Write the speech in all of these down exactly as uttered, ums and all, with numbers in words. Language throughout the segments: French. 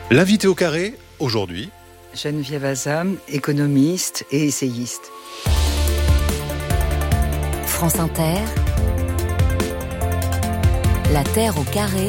L'invité au carré, aujourd'hui, Geneviève Azam, économiste et essayiste. France Inter, La Terre au carré,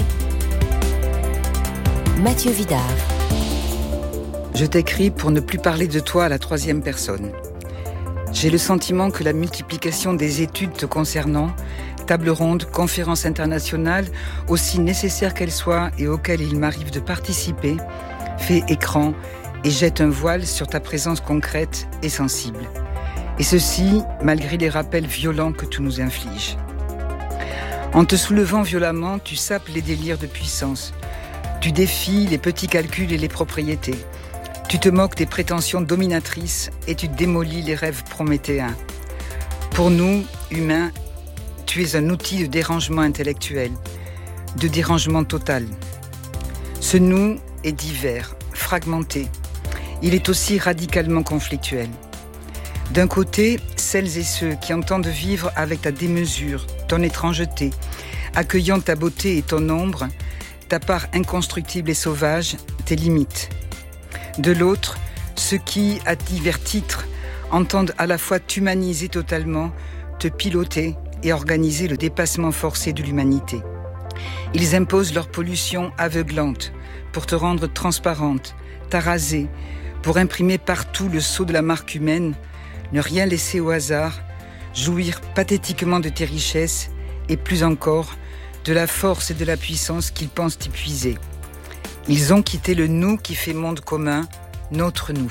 Mathieu Vidard. Je t'écris pour ne plus parler de toi à la troisième personne. J'ai le sentiment que la multiplication des études te concernant, tables rondes, conférences internationales, aussi nécessaires qu'elles soient et auxquelles il m'arrive de participer, fait écran et jette un voile sur ta présence concrète et sensible. Et ceci, malgré les rappels violents que tu nous infliges. En te soulevant violemment, tu sapes les délires de puissance. Tu défies les petits calculs et les propriétés. Tu te moques des prétentions dominatrices et tu démolis les rêves prométhéens. Pour nous, humains, tu es un outil de dérangement intellectuel, de dérangement total. Ce nous est divers, fragmenté. Il est aussi radicalement conflictuel. D'un côté, celles et ceux qui entendent vivre avec ta démesure, ton étrangeté, accueillant ta beauté et ton ombre, ta part inconstructible et sauvage, tes limites. De l'autre, ceux qui, à divers titres, entendent à la fois t'humaniser totalement, te piloter et organiser le dépassement forcé de l'humanité. Ils imposent leur pollution aveuglante pour te rendre transparente, t'araser, pour imprimer partout le sceau de la marque humaine, ne rien laisser au hasard, jouir pathétiquement de tes richesses et plus encore de la force et de la puissance qu'ils pensent épuiser. Ils ont quitté le nous qui fait monde commun, notre nous.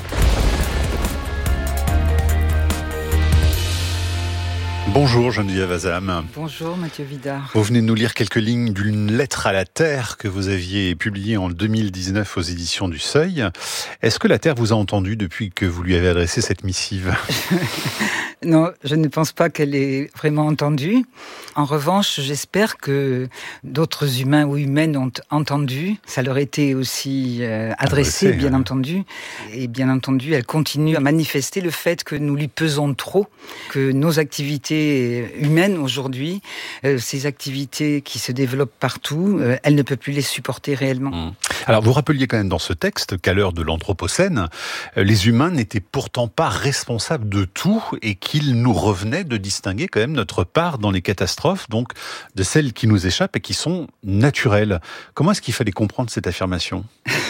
Bonjour Geneviève Azam. Bonjour Mathieu Vidard. Vous venez de nous lire quelques lignes d'une lettre à la Terre que vous aviez publiée en deux mille dix-neuf aux éditions du Seuil. Est-ce que la Terre vous a entendu depuis que vous lui avez adressé cette missive ? Non, je ne pense pas qu'elle ait vraiment entendu. En revanche, j'espère que d'autres humains ou humaines ont entendu. Ça leur a été aussi euh, adressé, bien hein. entendu. Et bien entendu, elle continue à manifester le fait que nous lui pesons trop, que nos activités humaines aujourd'hui, euh, ces activités qui se développent partout, euh, elle ne peut plus les supporter réellement. Mmh. Alors, vous rappeliez quand même dans ce texte qu'à l'heure de l'Anthropocène, euh, les humains n'étaient pourtant pas responsables de tout et qu'il nous revenait de distinguer quand même notre part dans les catastrophes, donc de celles qui nous échappent et qui sont naturelles. Comment est-ce qu'il fallait comprendre cette affirmation ?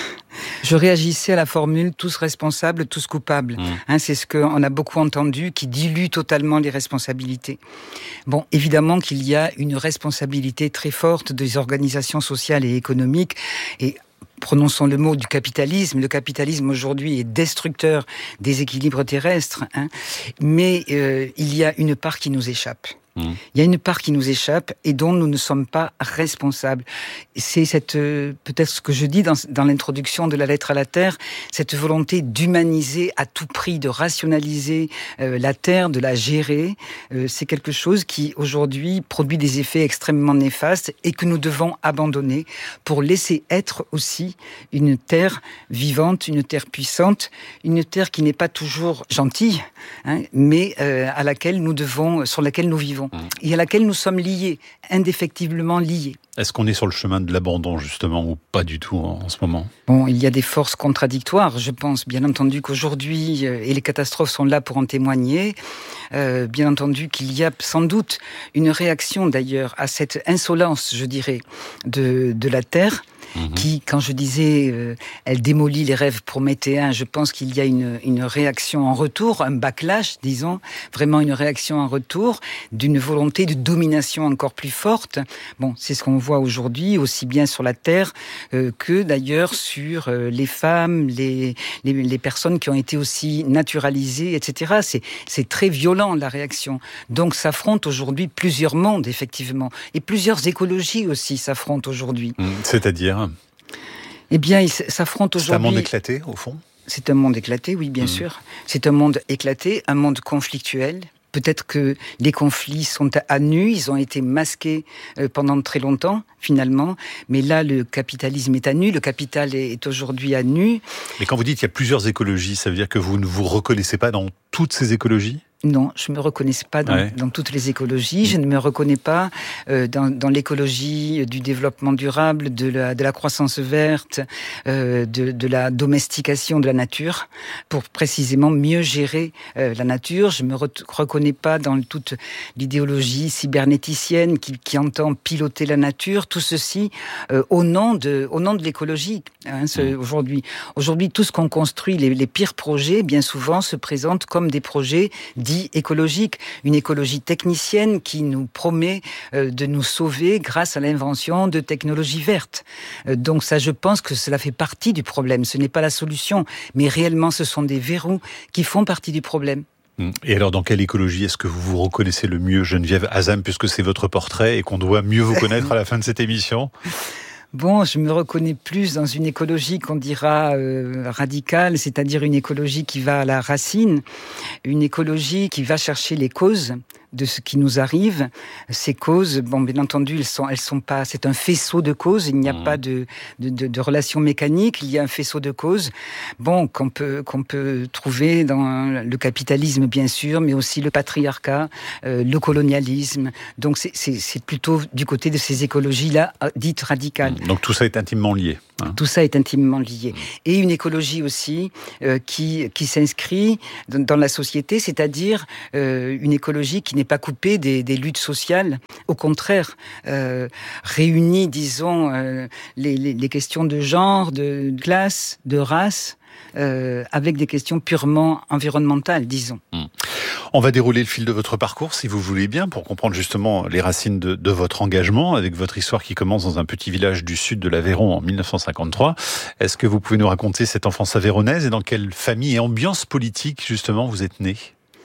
Je réagissais à la formule « tous responsables, tous coupables mmh. ». Hein, c'est ce qu'on a beaucoup entendu, qui dilue totalement les responsabilités. Bon, évidemment qu'il y a une responsabilité très forte des organisations sociales et économiques, et prononçons le mot du capitalisme. Le capitalisme aujourd'hui est destructeur des équilibres terrestres, hein, mais euh, il y a une part qui nous échappe. Il y a une part qui nous échappe et dont nous ne sommes pas responsables. C'est cette, euh, peut-être ce que je dis dans, dans l'introduction de la lettre à la Terre, cette volonté d'humaniser à tout prix, de rationaliser euh, la Terre, de la gérer. Euh, c'est quelque chose qui aujourd'hui produit des effets extrêmement néfastes et que nous devons abandonner pour laisser être aussi une Terre vivante, une Terre puissante, une Terre qui n'est pas toujours gentille, hein, mais euh, à laquelle nous devons, sur laquelle nous vivons. Et à laquelle nous sommes liés, indéfectiblement liés. Est-ce qu'on est sur le chemin de l'abandon, justement, ou pas du tout en, en ce moment ? Bon, il y a des forces contradictoires, je pense, bien entendu qu'aujourd'hui, euh, et les catastrophes sont là pour en témoigner, euh, bien entendu qu'il y a sans doute une réaction, d'ailleurs, à cette insolence, je dirais, de, de la Terre, Mmh. qui, quand je disais, euh, elle démolit les rêves prométhéens, je pense qu'il y a une, une réaction en retour, un backlash, disons, vraiment une réaction en retour, d'une volonté de domination encore plus forte. Bon, c'est ce qu'on voit aujourd'hui, aussi bien sur la Terre euh, que d'ailleurs sur euh, les femmes, les, les, les personnes qui ont été aussi naturalisées, et cetera. C'est, c'est très violent, la réaction. Donc s'affrontent aujourd'hui plusieurs mondes, effectivement, et plusieurs écologies aussi s'affrontent aujourd'hui. Mmh, c'est-à-dire ? Eh bien, ils s'affrontent aujourd'hui... C'est un monde éclaté, au fond ? C'est un monde éclaté, oui, bien mmh. sûr. C'est un monde éclaté, un monde conflictuel. Peut-être que les conflits sont à nu, ils ont été masqués pendant très longtemps, finalement. Mais là, le capitalisme est à nu, le capital est aujourd'hui à nu. Mais quand vous dites qu'il y a plusieurs écologies, ça veut dire que vous ne vous reconnaissez pas dans toutes ces écologies ? Non, je ne me reconnais pas dans, ouais. dans toutes les écologies. Je ne me reconnais pas euh, dans, dans l'écologie du développement durable, de la, de la croissance verte, euh, de, de la domestication de la nature, pour précisément mieux gérer euh, la nature. Je ne me re- reconnais pas dans toute l'idéologie cybernéticienne qui, qui entend piloter la nature. Tout ceci euh, au nom de, au nom de l'écologie. Hein, ce, aujourd'hui, aujourd'hui, tout ce qu'on construit, les, les pires projets, bien souvent, se présentent comme des projets dit écologique, une écologie technicienne qui nous promet euh, de nous sauver grâce à l'invention de technologies vertes. Euh, donc ça, je pense que cela fait partie du problème. Ce n'est pas la solution, mais réellement, ce sont des verrous qui font partie du problème. Et alors, dans quelle écologie est-ce que vous vous reconnaissez le mieux, Geneviève Azam, puisque c'est votre portrait et qu'on doit mieux vous connaître à la fin de cette émission ? Bon, je me reconnais plus dans une écologie qu'on dira euh, radicale, c'est-à-dire une écologie qui va à la racine, une écologie qui va chercher les causes de ce qui nous arrive. Ces causes, bon, bien entendu, elles sont, elles sont pas. C'est un faisceau de causes. Il n'y a mmh. pas de, de, de, de relation mécanique. Il y a un faisceau de causes. Bon, qu'on peut, qu'on peut trouver dans le capitalisme, bien sûr, mais aussi le patriarcat, euh, le colonialisme. Donc, c'est, c'est, c'est plutôt du côté de ces écologies-là dites radicales. Donc, tout ça est intimement lié. Hein. Tout ça est intimement lié. Et une écologie aussi euh, qui, qui s'inscrit dans, dans la société, c'est-à-dire euh, une écologie qui n'est pas coupée des, des luttes sociales. Au contraire, euh, réunit, disons, euh, les, les, les questions de genre, de classe, de race, euh, avec des questions purement environnementales, disons. Mmh. On va dérouler le fil de votre parcours, si vous voulez bien, pour comprendre justement les racines de, de votre engagement, avec votre histoire qui commence dans un petit village du sud de l'Aveyron en mille neuf cent cinquante-trois. Est-ce que vous pouvez nous raconter cette enfance avéronaise et dans quelle famille et ambiance politique, justement, vous êtes né ?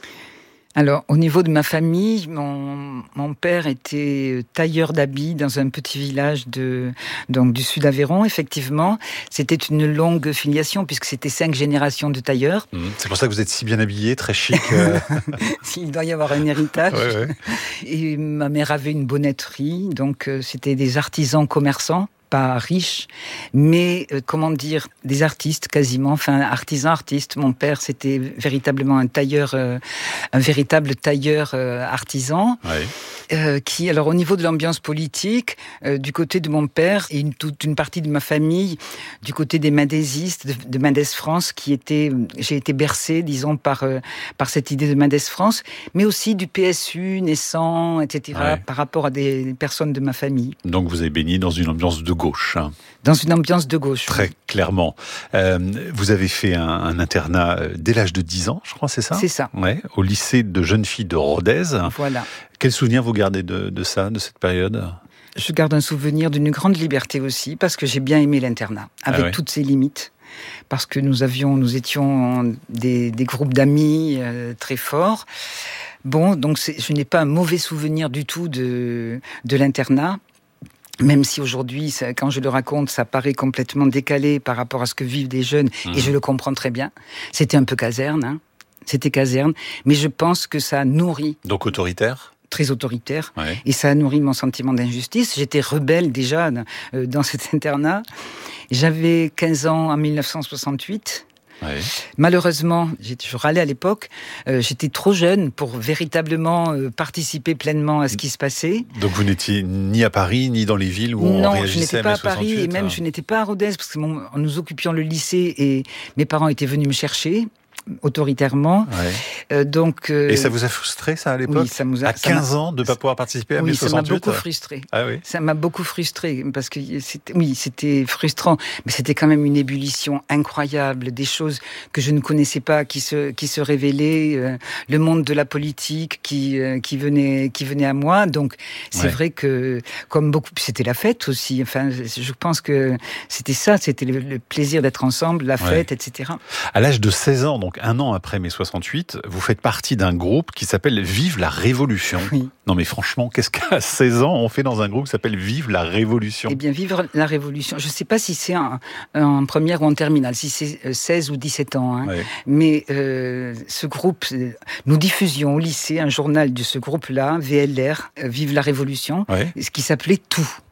Alors, au niveau de ma famille, mon, mon père était tailleur d'habits dans un petit village de, donc, du sud d'Aveyron, effectivement. C'était une longue filiation, puisque c'était cinq générations de tailleurs. Mmh, c'est pour ça que vous êtes si bien habillé, très chic. Euh... Il doit y avoir un héritage. Ouais, ouais. Et ma mère avait une bonnetterie, donc euh, c'était des artisans commerçants. Pas riches, mais euh, comment dire, des artistes quasiment, enfin artisans, artistes. Mon père, c'était véritablement un tailleur, euh, un véritable tailleur euh, artisan. Ouais. Euh, qui, alors au niveau de l'ambiance politique, euh, du côté de mon père et une, toute une partie de ma famille, du côté des mendésistes, de, de Mendès France, qui était, j'ai été bercée, disons, par euh, par cette idée de Mendès France, mais aussi du P S U naissant, et cetera, ouais. par rapport à des personnes de ma famille. Donc vous avez baigné dans une ambiance de gauche. Hein. Dans une ambiance de gauche. Très oui. clairement. Euh, vous avez fait un, un internat dès l'âge de dix ans, je crois, c'est ça ? C'est ça. Ouais, au lycée de jeunes filles de Rodez. Voilà. Quel souvenir vous gardez de, de ça, de cette période ? Je garde un souvenir d'une grande liberté aussi, parce que j'ai bien aimé l'internat, avec ah ouais. toutes ses limites. Parce que nous avions, nous étions des, des groupes d'amis euh, très forts. Bon, donc c'est, je n'ai pas un mauvais souvenir du tout de, de l'internat. Même si aujourd'hui, ça, quand je le raconte, ça paraît complètement décalé par rapport à ce que vivent des jeunes, mmh. et je le comprends très bien. C'était un peu caserne, hein. C'était caserne, mais je pense que ça nourrit. Donc autoritaire ? Très autoritaire, ouais. Et ça a nourri mon sentiment d'injustice. J'étais rebelle déjà euh, dans cet internat. J'avais quinze ans en mille neuf cent soixante-huit. Ouais. Malheureusement, je râlais à l'époque, euh, j'étais trop jeune pour véritablement euh, participer pleinement à ce qui se passait. Donc vous n'étiez ni à Paris, ni dans les villes où non, on réagissait à mai soixante-huit ? Non, je n'étais pas à Paris, et même hein. je n'étais pas à Rodez, parce que mon, nous occupions le lycée et mes parents étaient venus me chercher. Autoritairement. Ouais. Euh, donc, euh... Et ça vous a frustré, ça, à l'époque ? Oui, ça nous a... À quinze ans, de ne pas pouvoir participer à oui, mai soixante-huit ? Oui, ça m'a beaucoup frustré. Ah oui. Ça m'a beaucoup frustré, parce que c'était... oui, c'était frustrant, mais c'était quand même une ébullition incroyable, des choses que je ne connaissais pas, qui se, qui se révélaient, euh, le monde de la politique qui, euh, qui, venait, qui venait à moi. Donc, c'est ouais. vrai que, comme beaucoup... C'était la fête aussi. Enfin, je pense que c'était ça, c'était le, le plaisir d'être ensemble, la fête, ouais. et cetera. À l'âge de seize ans, donc un an après mai soixante-huit, vous faites partie d'un groupe qui s'appelle Vive la Révolution. Oui. Non mais franchement, qu'est-ce qu'à seize ans on fait dans un groupe qui s'appelle Vive la Révolution ? Eh bien, Vive la Révolution, je ne sais pas si c'est en, en première ou en terminale, si c'est seize ou dix-sept ans, hein. Ouais. Mais euh, ce groupe, nous diffusions au lycée un journal de ce groupe-là, V L R, Vive la Révolution, ouais. ce qui s'appelait Tout.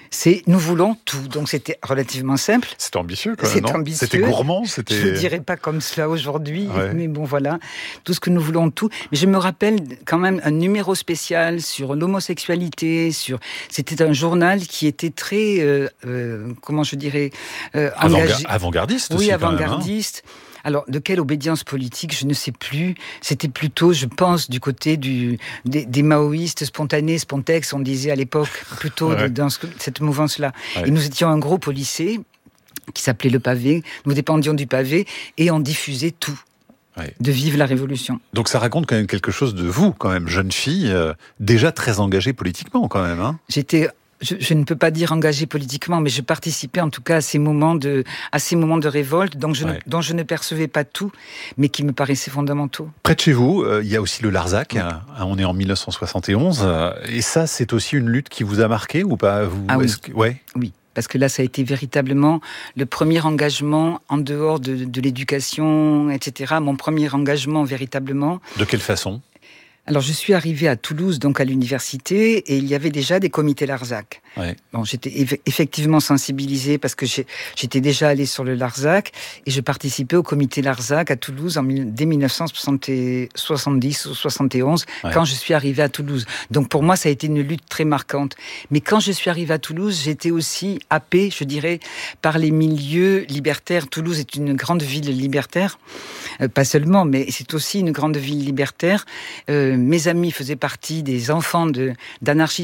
C'est nous voulons tout. Donc c'était relativement simple. C'était ambitieux quand même, C'était non ambitieux. C'était gourmand. C'était... Je ne dirais pas comme cela aujourd'hui, ouais. mais bon voilà, tout ce que nous voulons tout. Mais je me rappelle quand même un numéro spécial sur l'homosexualité. Sur c'était un journal qui était très, euh, euh, comment je dirais, euh, engagé. Avant-gardiste oui, aussi. avant-gardiste. Quand même, hein. Alors, de quelle obédience politique, je ne sais plus. C'était plutôt, je pense, du côté du, des, des maoïstes spontanés, spontex, on disait à l'époque, plutôt ouais. de, dans ce, cette mouvance-là. Ouais. Et nous étions un groupe au lycée qui s'appelait Le Pavé. Nous dépendions du Pavé et on diffusait tout. Ouais. De Vive la Révolution. Donc ça raconte quand même quelque chose de vous, quand même, jeune fille, euh, déjà très engagée politiquement, quand même. Hein. J'étais... Je, je ne peux pas dire engagée politiquement, mais je participais en tout cas à ces moments de, à ces moments de révolte dont je, ouais. ne, dont je ne percevais pas tout, mais qui me paraissaient fondamentaux. Près de chez vous, euh, il y a aussi le Larzac. Ouais. Hein, on est en mille neuf cent soixante et onze. Euh, et ça, c'est aussi une lutte qui vous a marqué ou pas vous, Ah oui. Que, ouais. Oui. Parce que là, ça a été véritablement le premier engagement en dehors de, de l'éducation, et cetera. Mon premier engagement véritablement. De quelle façon ? Alors, je suis arrivée à Toulouse, donc à l'université, et il y avait déjà des comités Larzac. Ouais. Bon, j'étais eff- effectivement sensibilisée parce que j'ai, j'étais déjà allée sur le Larzac et je participais au comité Larzac à Toulouse en, dès dix-neuf cent soixante-dix ou soixante et onze, ouais. quand je suis arrivée à Toulouse. Donc pour moi, ça a été une lutte très marquante. Mais quand je suis arrivée à Toulouse, j'étais aussi happée, je dirais, par les milieux libertaires. Toulouse est une grande ville libertaire, euh, pas seulement, mais c'est aussi une grande ville libertaire. Euh, mes amis faisaient partie des enfants de, d'anarchistes